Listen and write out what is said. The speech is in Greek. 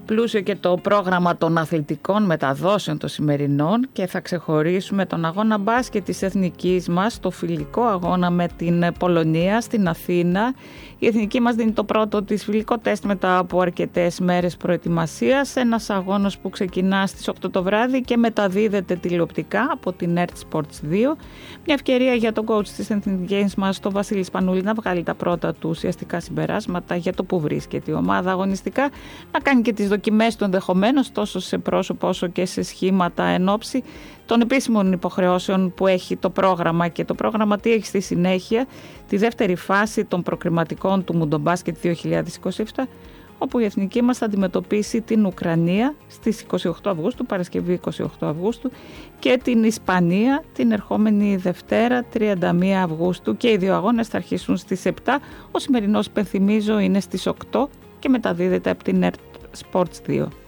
Πλούσιο και το πρόγραμμα των αθλητικών μεταδόσεων των σημερινών και θα ξεχωρίσουμε τον αγώνα μπάσκετ της εθνικής μας, το φιλικό αγώνα με την Πολωνία στην Αθήνα. Η εθνική μας δίνει το πρώτο της φιλικό τεστ μετά από αρκετές μέρες προετοιμασίας. Ένας αγώνας που ξεκινά στις 8 το βράδυ και μεταδίδεται τηλεοπτικά από την ERT Sports 2. Μια ευκαιρία για τον coach της εθνικής μας, τον Βασίλη Σπανούλη, να βγάλει τα πρώτα του ουσιαστικά συμπεράσματα για το που βρίσκεται η ομάδα αγωνιστικά, να κάνει και τις δοκιμές του ενδεχομένως τόσο σε πρόσωπο όσο και σε σχήματα εν ώψη των επίσημων υποχρεώσεων που έχει το πρόγραμμα. Και το πρόγραμμα τι έχει στη συνέχεια? Τη δεύτερη φάση των προκριματικών του Μουντομπάσκετ 2027, όπου η εθνική μας θα αντιμετωπίσει την Ουκρανία στις 28 Αυγούστου, Παρασκευή 28 Αυγούστου, και την Ισπανία την ερχόμενη Δευτέρα 31 Αυγούστου, και οι δύο αγώνες θα αρχίσουν στις 7. Ο σημερινός, υπενθυμίζω, είναι στις 8 και μεταδίδεται από την ERT Sports 2.